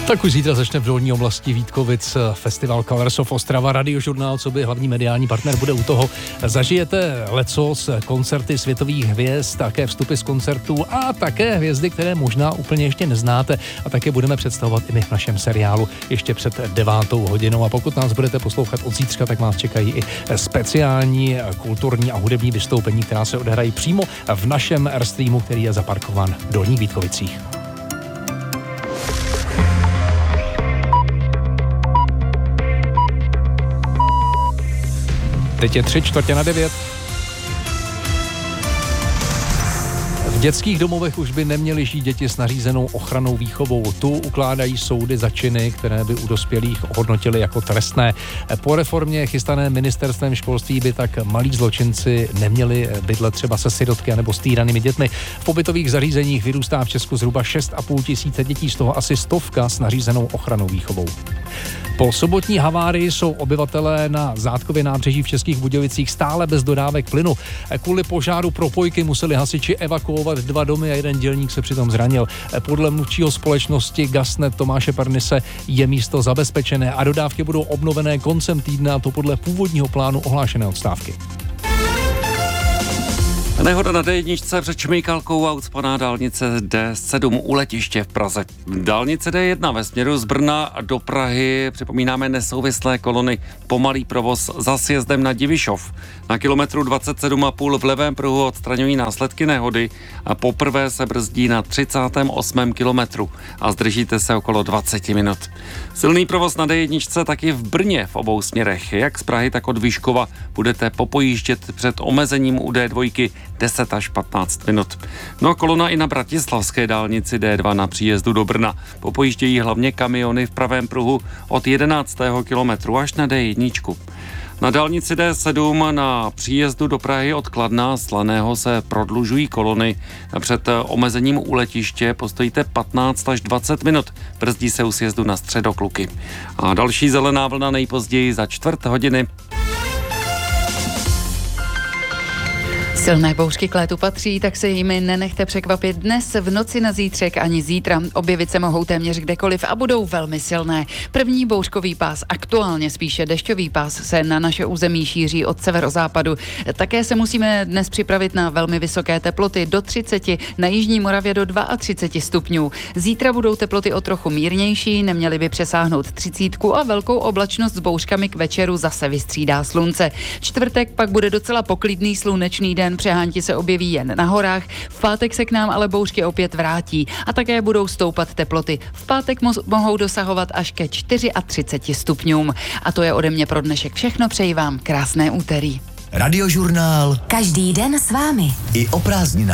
Tak už zítra začne v dolní oblasti Vítkovic festival Colors of Ostrava. Radiožurnál, co by hlavní mediální partner, bude u toho. Zažijete lecos, koncerty světových hvězd, také vstupy z koncertů a také hvězdy, které možná úplně ještě neznáte. A také budeme představovat i my v našem seriálu ještě před 9:00. A pokud nás budete poslouchat od zítřka, tak vás čekají i speciální kulturní a hudební vystoupení, která se odehrají přímo v našem Airstreamu, který je zaparkován v Dolních Vítkovicích. Teď je 8:45. V dětských domovech už by neměly žít děti s nařízenou ochrannou výchovou. Tu ukládají soudy za činy, které by u dospělých ohodnotili jako trestné. Po reformě chystané ministerstvem školství by tak malí zločinci neměli bydlet třeba se sirotky nebo s týranými dětmi. V pobytových zařízeních vyrůstá v Česku zhruba 6,5 tisíce dětí, z toho asi 100 s nařízenou ochrannou výchovou. Po sobotní havárii jsou obyvatelé na Zátkově nábřeží v Českých Budějovicích stále bez dodávek plynu. Kvůli požáru propojky museli hasiči evakuovat 2 domy a jeden dělník se přitom zranil. Podle mluvčího společnosti Gasnet Tomáše Pernise je místo zabezpečené a dodávky budou obnovené koncem týdne, a to podle původního plánu ohlášené odstávky. Nehoda na D1 před Čmejkalkou a ucpaná dálnice D7 u letiště v Praze. Dálnice D1 ve směru z Brna do Prahy, připomínáme, nesouvislé kolony, pomalý provoz za sjezdem na Divišov. Na kilometru 27,5 v levém pruhu odstraňují následky nehody a poprvé se brzdí na 38. kilometru a zdržíte se okolo 20 minut. Silný provoz na D1 taky v Brně v obou směrech. Jak z Prahy, tak od Vyškova budete popojíždět před omezením u D2 10 až 15 minut. No a kolona i na bratislavské dálnici D2 na příjezdu do Brna. Popojíždějí hlavně kamiony v pravém pruhu od 11. kilometru až na D1. Na dálnici D7 na příjezdu do Prahy od Kladna a Slaného se prodlužují kolony. Před omezením u letiště postojíte 15 až 20 minut. Brzdí se u sjezdu na Středokluky. A další zelená vlna nejpozději za 1/4 hodiny. Silné bouřky k létu patří, tak se jimi nenechte překvapit dnes, v noci na zítřek ani zítra. Objevit se mohou téměř kdekoliv a budou velmi silné. První bouřkový pás, aktuálně spíše dešťový pás, se na naše území šíří od severozápadu. Také se musíme dnes připravit na velmi vysoké teploty do 30, na jižní Moravě do 32 stupňů. Zítra budou teploty o trochu mírnější, neměly by přesáhnout 30 a velkou oblačnost s bouřkami k večeru zase vystřídá slunce. Čtvrtek pak bude docela poklidný slunečný den. Přehánky se objeví jen na horách, v pátek se k nám ale bouřky opět vrátí a také budou stoupat teploty. V pátek mohou dosahovat až ke 34 stupňům. A to je ode mě pro dnešek všechno, přeji vám krásné úterý. Radiožurnál. Každý den s vámi. I o prázdninách.